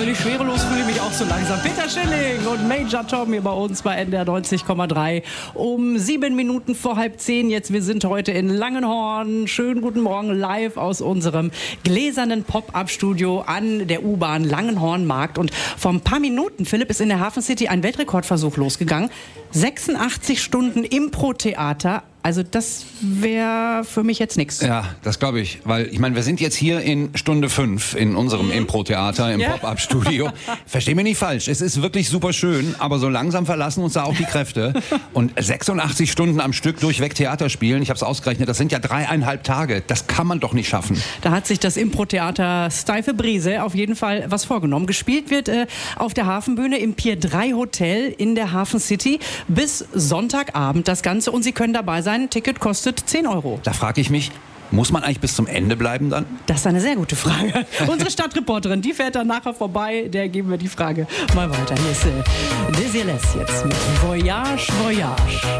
völlig schwerelos fühle ich mich auch so langsam. Peter Schilling und Major Tom hier bei uns bei NDR 90,3 um 7 Minuten vor 9:30 jetzt. Wir sind heute in Langenhorn. Schönen guten Morgen live aus unserem gläsernen Pop-Up-Studio an der U-Bahn Langenhorn-Markt. Und vor ein paar Minuten, Philipp, ist in der Hafen City ein Weltrekordversuch losgegangen. 86 Stunden Impro-Theater. Also das wäre für mich jetzt nichts. Ja, das glaube ich. Weil, ich meine, wir sind jetzt hier in Stunde 5 in unserem Impro-Theater, im Pop-Up-Studio. Versteh mich nicht falsch, es ist wirklich super schön, aber so langsam verlassen uns da auch die Kräfte. Und 86 Stunden am Stück durchweg Theater spielen, ich habe es ausgerechnet, das sind ja 3,5 Tage. Das kann man doch nicht schaffen. Da hat sich das Impro-Theater Steife Brise auf jeden Fall was vorgenommen. Gespielt wird auf der Hafenbühne im Pier 3 Hotel in der Hafen City bis Sonntagabend das Ganze. Und Sie können dabei sein. Ein Ticket kostet 10 Euro. Da frage ich mich, muss man eigentlich bis zum Ende bleiben dann? Das ist eine sehr gute Frage. Unsere Stadtreporterin, die fährt dann nachher vorbei. Der geben wir die Frage mal weiter. Hier ist Désiré jetzt mit Voyage, Voyage.